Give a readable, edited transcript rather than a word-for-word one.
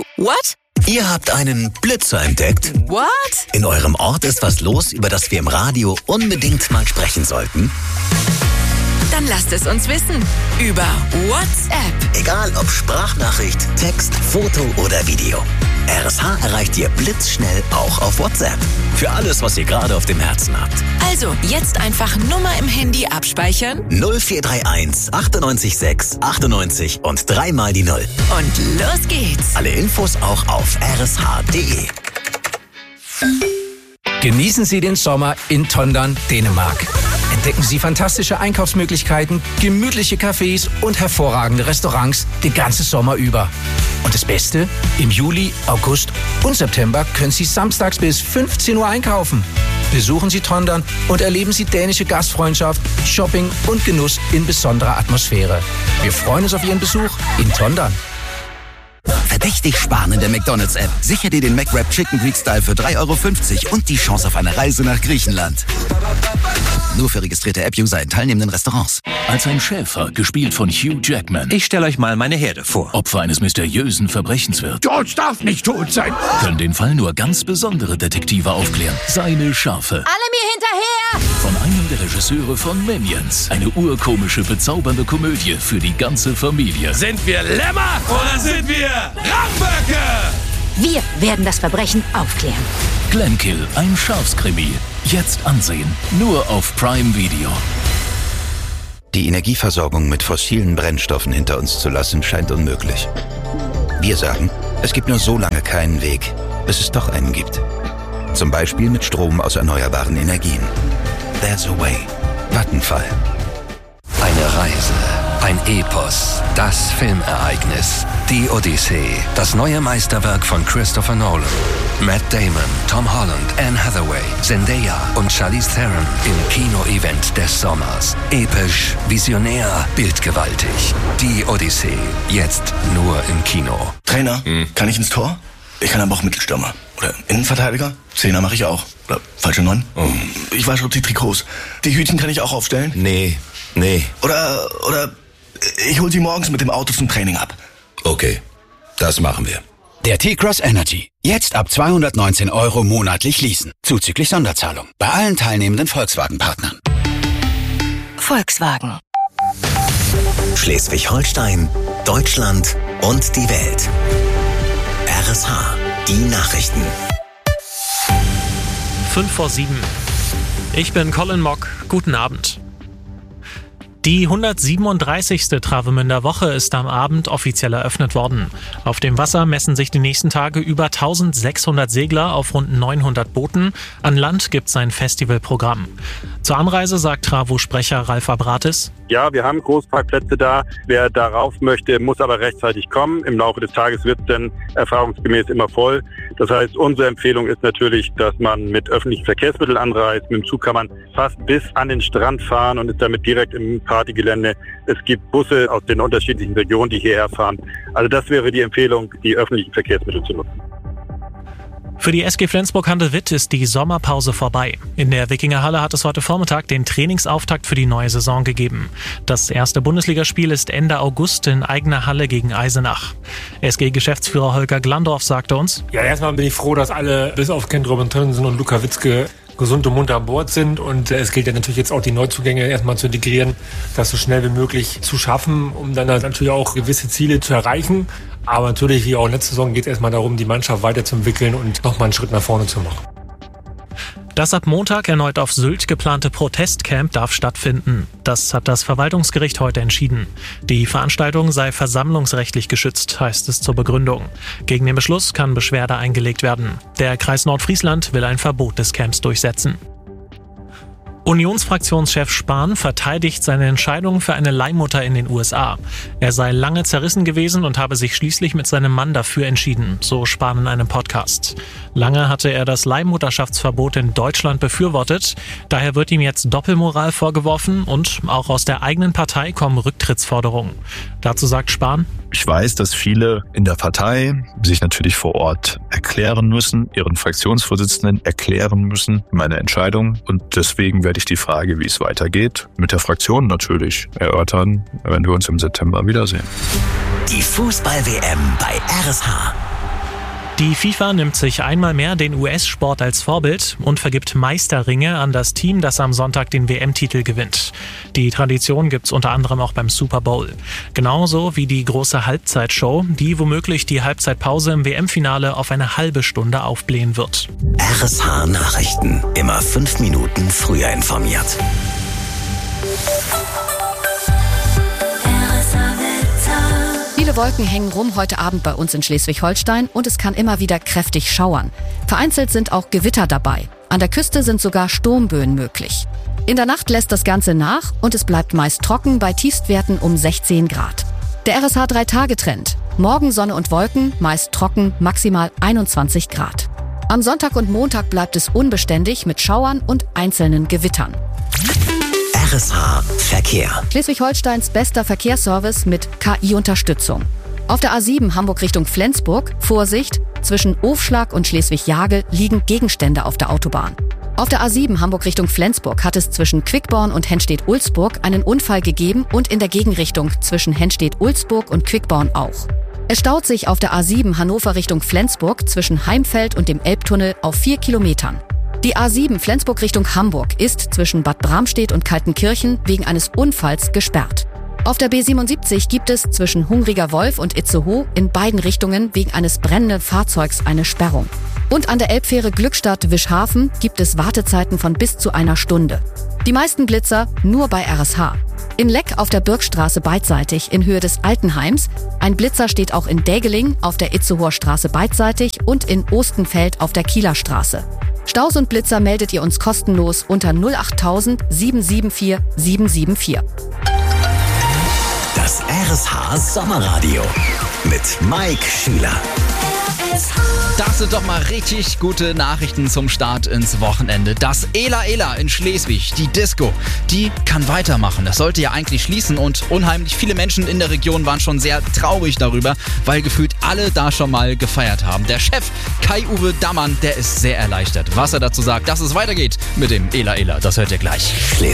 What? Ihr habt einen Blitzer entdeckt? What? In eurem Ort ist was los, über das wir im Radio unbedingt mal sprechen sollten? Dann lasst es uns wissen. Über WhatsApp. Egal ob Sprachnachricht, Text, Foto oder Video. RSH erreicht ihr blitzschnell auch auf WhatsApp. Für alles, was ihr gerade auf dem Herzen habt. Also, jetzt einfach Nummer im Handy abspeichern. 0431 98 6 98 und 3 mal die 0. Und los geht's. Alle Infos auch auf rsh.de. Genießen Sie den Sommer in Tondern, Dänemark. Entdecken Sie fantastische Einkaufsmöglichkeiten, gemütliche Cafés und hervorragende Restaurants den ganzen Sommer über. Und das Beste? Im Juli, August und September können Sie samstags bis 15 Uhr einkaufen. Besuchen Sie Tondern und erleben Sie dänische Gastfreundschaft, Shopping und Genuss in besonderer Atmosphäre. Wir freuen uns auf Ihren Besuch in Tondern. Verdächtig sparen in der McDonald's-App. Sicher dir den McWrap Chicken Greek Style für 3,50 € und die Chance auf eine Reise nach Griechenland. Nur für registrierte App-User in teilnehmenden Restaurants. Als ein Schäfer, gespielt von Hugh Jackman. Ich stelle euch mal meine Herde vor. Opfer eines mysteriösen Verbrechens wird. George darf nicht tot sein. Können den Fall nur ganz besondere Detektive aufklären. Seine Schafe. Alle mir hinterher! Von einem der Regisseure von Minions. Eine urkomische, bezaubernde Komödie für die ganze Familie. Sind wir Lämmer oder sind wir Ramböcke? Wir werden das Verbrechen aufklären. Glenkill, ein Schafskrimi. Jetzt ansehen. Nur auf Prime Video. Die Energieversorgung mit fossilen Brennstoffen hinter uns zu lassen, scheint unmöglich. Wir sagen, es gibt nur so lange keinen Weg, bis es doch einen gibt. Zum Beispiel mit Strom aus erneuerbaren Energien. There's a way. Vattenfall. Eine Reise, ein Epos, das Filmereignis, die Odyssee, das neue Meisterwerk von Christopher Nolan. Matt Damon, Tom Holland, Anne Hathaway, Zendaya und Charlize Theron im Kino-Event des Sommers. Episch, visionär, bildgewaltig. Die Odyssee, jetzt nur im Kino. Trainer, kann ich ins Tor? Ich kann aber auch Mittelstürmer. Oder Innenverteidiger? Zehner mache ich auch. Oder falsche 9? Ich wasche die Trikots. Die Hütchen kann ich auch aufstellen? Nee. Oder ich hol sie morgens mit dem Auto zum Training ab. Okay, das machen wir. Der T-Cross Energy. Jetzt ab 219 € monatlich leasen. Zuzüglich Sonderzahlung. Bei allen teilnehmenden Volkswagen-Partnern. Volkswagen. Schleswig-Holstein, Deutschland und die Welt. RSH, die Nachrichten. 5:07. Ich bin Colin Mock. Guten Abend. Die 137. Travemünder Woche ist am Abend offiziell eröffnet worden. Auf dem Wasser messen sich die nächsten Tage über 1600 Segler auf rund 900 Booten. An Land gibt's ein Festivalprogramm. Zur Anreise sagt Travo-Sprecher Ralf Abratis: Ja, wir haben Großparkplätze da. Wer darauf möchte, muss aber rechtzeitig kommen. Im Laufe des Tages wird es dann erfahrungsgemäß immer voll. Das heißt, unsere Empfehlung ist natürlich, dass man mit öffentlichen Verkehrsmitteln anreist. Mit dem Zug kann man fast bis an den Strand fahren und ist damit direkt im Partygelände. Es gibt Busse aus den unterschiedlichen Regionen, die hierher fahren. Also das wäre die Empfehlung, die öffentlichen Verkehrsmittel zu nutzen. Für die SG Flensburg-Handewitt ist die Sommerpause vorbei. In der Wikingerhalle hat es heute Vormittag den Trainingsauftakt für die neue Saison gegeben. Das erste Bundesligaspiel ist Ende August in eigener Halle gegen Eisenach. SG-Geschäftsführer Holger Glandorf sagte uns: Ja, erstmal bin ich froh, dass alle bis auf Kent Robin Tönnissen und Luka Witzke gesund und munter an Bord sind. Und es gilt ja natürlich jetzt auch, die Neuzugänge erstmal zu integrieren, das so schnell wie möglich zu schaffen, um dann natürlich auch gewisse Ziele zu erreichen. Aber natürlich, wie auch letzte Saison, geht es erstmal darum, die Mannschaft weiterzuentwickeln und nochmal einen Schritt nach vorne zu machen. Das ab Montag erneut auf Sylt geplante Protestcamp darf stattfinden. Das hat das Verwaltungsgericht heute entschieden. Die Veranstaltung sei versammlungsrechtlich geschützt, heißt es zur Begründung. Gegen den Beschluss kann Beschwerde eingelegt werden. Der Kreis Nordfriesland will ein Verbot des Camps durchsetzen. Unionsfraktionschef Spahn verteidigt seine Entscheidung für eine Leihmutter in den USA. Er sei lange zerrissen gewesen und habe sich schließlich mit seinem Mann dafür entschieden, so Spahn in einem Podcast. Lange hatte er das Leihmutterschaftsverbot in Deutschland befürwortet. Daher wird ihm jetzt Doppelmoral vorgeworfen und auch aus der eigenen Partei kommen Rücktrittsforderungen. Dazu sagt Spahn: Ich weiß, dass viele in der Partei sich natürlich vor Ort erklären müssen, ihren Fraktionsvorsitzenden erklären müssen, meine Entscheidung. Und deswegen werde ich die Frage, wie es weitergeht, mit der Fraktion natürlich erörtern, wenn wir uns im September wiedersehen. Die Fußball-WM bei RSH. Die FIFA nimmt sich einmal mehr den US-Sport als Vorbild und vergibt Meisterringe an das Team, das am Sonntag den WM-Titel gewinnt. Die Tradition gibt's unter anderem auch beim Super Bowl. Genauso wie die große Halbzeitshow, die womöglich die Halbzeitpause im WM-Finale auf eine halbe Stunde aufblähen wird. RSH Nachrichten. Immer 5 Minuten früher informiert. Viele Wolken hängen rum heute Abend bei uns in Schleswig-Holstein und es kann immer wieder kräftig schauern. Vereinzelt sind auch Gewitter dabei. An der Küste sind sogar Sturmböen möglich. In der Nacht lässt das Ganze nach und es bleibt meist trocken bei Tiefstwerten um 16 Grad. Der RSH 3-Tage-Trend. Morgen Sonne und Wolken, meist trocken, maximal 21 Grad. Am Sonntag und Montag bleibt es unbeständig mit Schauern und einzelnen Gewittern. RSH Verkehr. Schleswig-Holsteins bester Verkehrsservice mit KI-Unterstützung. Auf der A7 Hamburg Richtung Flensburg, Vorsicht, zwischen Ofschlag und Schleswig-Jagel liegen Gegenstände auf der Autobahn. Auf der A7 Hamburg Richtung Flensburg hat es zwischen Quickborn und Henstedt-Ulzburg einen Unfall gegeben und in der Gegenrichtung zwischen Henstedt-Ulzburg und Quickborn auch. Es staut sich auf der A7 Hannover Richtung Flensburg zwischen Heimfeld und dem Elbtunnel auf 4 Kilometern. Die A7 Flensburg Richtung Hamburg ist zwischen Bad Bramstedt und Kaltenkirchen wegen eines Unfalls gesperrt. Auf der B77 gibt es zwischen Hungriger Wolf und Itzehoe in beiden Richtungen wegen eines brennenden Fahrzeugs eine Sperrung. Und an der Elbfähre Glückstadt-Wischhafen gibt es Wartezeiten von bis zu 1 Stunde. Die meisten Blitzer nur bei RSH. In Leck auf der Birkstraße beidseitig in Höhe des Altenheims. Ein Blitzer steht auch in Dägeling auf der Itzehoer Straße beidseitig und in Ostenfeld auf der Kieler Straße. Staus und Blitzer meldet ihr uns kostenlos unter 08000 774 774. Das RSH Sommerradio mit Mike Schüler. Das sind doch mal richtig gute Nachrichten zum Start ins Wochenende. Das Ela Ela in Schleswig, die Disco, die kann weitermachen. Das sollte ja eigentlich schließen und unheimlich viele Menschen in der Region waren schon sehr traurig darüber, weil gefühlt alle da schon mal gefeiert haben. Der Chef Kai-Uwe Dammann, der ist sehr erleichtert. Was er dazu sagt, dass es weitergeht mit dem Ela Ela, das hört ihr gleich.